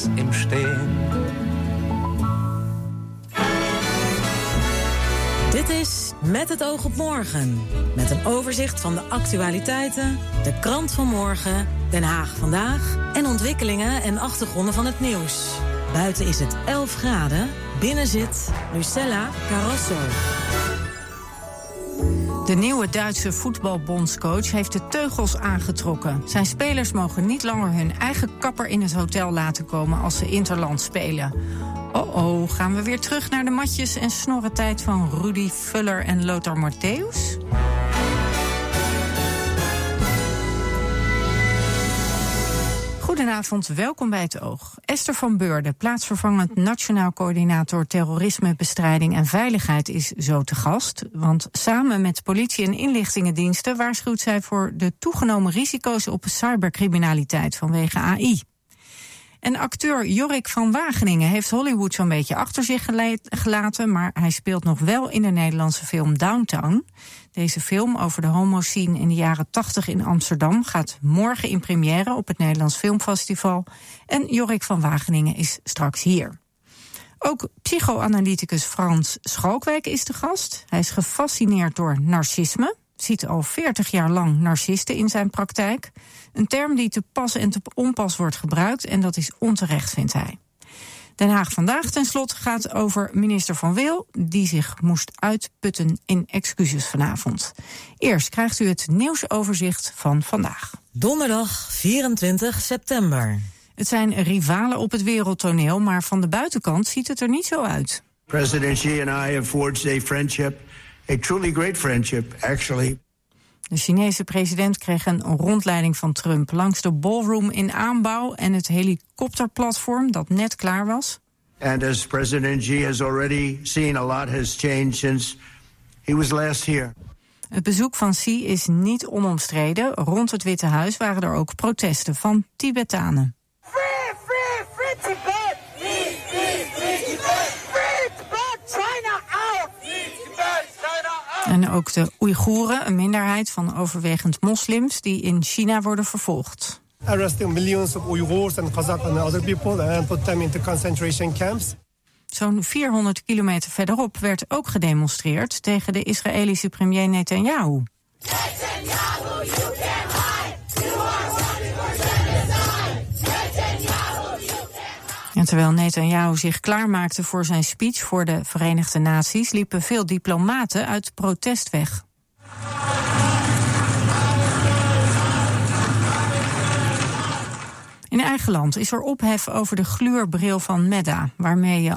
im Stehen. Dit is Met het oog op morgen. Met een overzicht van de actualiteiten, de krant van morgen, Den Haag vandaag en ontwikkelingen en achtergronden van het nieuws. Buiten is het 11 graden, binnen zit Lucella Carrasso. De nieuwe Duitse voetbalbondscoach heeft de teugels aangetrokken. Zijn spelers mogen niet langer hun eigen kapper in het hotel laten komen als ze interland spelen. Oh, gaan we weer terug naar de matjes en snorrentijd van Rudi Vuller en Lothar Matthäus? Goedenavond, welkom bij Het Oog. Esther van Beurden, plaatsvervangend Nationaal Coördinator Terrorismebestrijding en Veiligheid, is zo te gast. Want samen met politie en inlichtingendiensten waarschuwt zij voor de toegenomen risico's op cybercriminaliteit vanwege AI. En acteur Jorik van Wageningen heeft Hollywood zo'n beetje achter zich gelaten, maar hij speelt nog wel in de Nederlandse film Downtown. Deze film over de homoscene in de jaren 80 in Amsterdam gaat morgen in première op het Nederlands Filmfestival. En Jorik van Wageningen is straks hier. Ook psychoanalyticus Frans Schalkwijk is de gast. Hij is gefascineerd door narcisme. Ziet al 40 jaar lang narcisten in zijn praktijk. Een term die te pas en te onpas wordt gebruikt en dat is onterecht, vindt hij. Den Haag vandaag ten slotte gaat over minister Van Wil, die zich moest uitputten in excuses vanavond. Eerst krijgt u het nieuwsoverzicht van vandaag. Donderdag 24 september. Het zijn rivalen op het wereldtoneel, maar van de buitenkant ziet het er niet zo uit. President Xi and I have forged a friendship, a truly great friendship, actually. De Chinese president kreeg een rondleiding van Trump langs de ballroom in aanbouw en het helikopterplatform dat net klaar was. And as President Xi has already seen, a lot has changed since he was last here. Het bezoek van Xi is niet onomstreden. Rond het Witte Huis waren er ook protesten van Tibetanen. Free, free, free Tibet! Free, free, free Tibet! Free Tibet! China out! Free Tibet! China out! En ook de Oeigoeren, een minderheid van overwegend moslims die in China worden vervolgd. Arresting millions of Uyghurs and Kazakh and other people and put them into concentration camps. Zo'n 400 kilometer verderop werd ook gedemonstreerd tegen de Israëlische premier Netanyahu. Netanyahu, you can't hide! You are running for genocide! Netanyahu, you can't hide! En terwijl Netanyahu zich klaarmaakte voor zijn speech voor de Verenigde Naties, liepen veel diplomaten uit protest weg. In eigen land is er ophef over de gluurbril van Meta, waarmee je